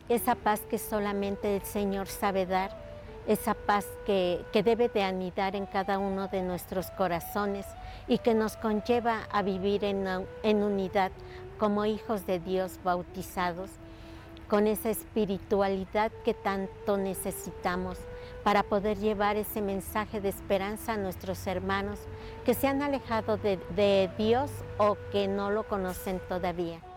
esa paz que solamente el Señor sabe dar, esa paz que debe de anidar en cada uno de nuestros corazones y que nos conlleva a vivir en unidad como hijos de Dios bautizados, con esa espiritualidad que tanto necesitamos para poder llevar ese mensaje de esperanza a nuestros hermanos que se han alejado de Dios o que no lo conocen todavía.